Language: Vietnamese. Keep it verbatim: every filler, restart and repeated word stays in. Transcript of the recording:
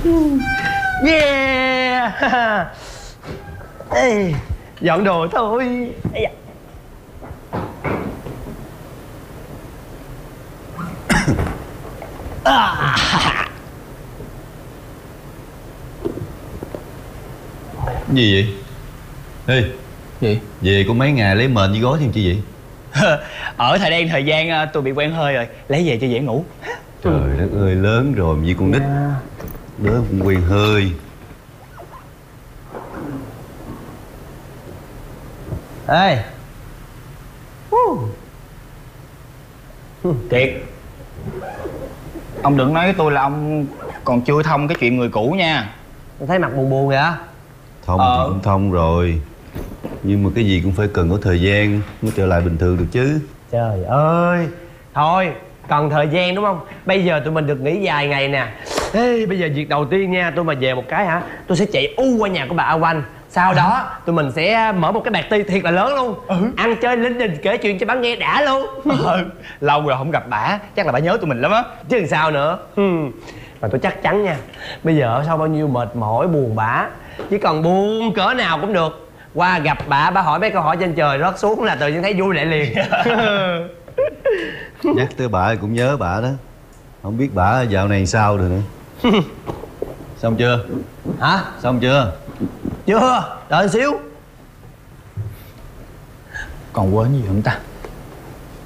Yeah. Ê, dọn đồ thôi. Ây da. À. Gì vậy? Ê, Gì? về có mấy ngày lấy mền với gối thêm chi vậy? Ở thời đen thời gian tôi bị quen hơi rồi, lấy về cho dễ ngủ. Trời đất ơi, lớn rồi vì con nít lớn cũng quen hơi. Ê Kiệt, ông đừng nói với tôi là ông còn chưa thông cái chuyện người cũ nha. Tôi thấy mặt buồn buồn vậy. Thông Ờ. thì cũng thông rồi, nhưng mà cái gì cũng phải cần có thời gian mới trở lại bình thường được chứ. Trời ơi. Thôi, cần thời gian đúng không? Bây giờ tụi mình được nghỉ vài ngày nè. Ê, bây giờ việc đầu tiên nha, tôi mà về một cái hả, tôi sẽ chạy u qua nhà của bà A Quanh. Sau đó tụi mình sẽ mở một cái party thiệt là lớn luôn. Ừ. Ăn chơi linh đình, kể chuyện cho bà nghe đã luôn. Ừ, lâu rồi không gặp bả, chắc là bả nhớ tụi mình lắm á. Chứ làm sao nữa. Ừ. Mà tôi chắc chắn nha, bây giờ sau bao nhiêu mệt mỏi buồn bã, chỉ cần buồn cỡ nào cũng được, qua gặp bà, bà hỏi mấy câu hỏi trên trời rớt xuống là tự nhiên thấy vui lại liền. Nhắc tới bà cũng nhớ bà đó. Không biết bà dạo này sao rồi nữa. Xong chưa? Hả? Xong chưa? Chưa, đợi xíu. Còn quên gì không ta?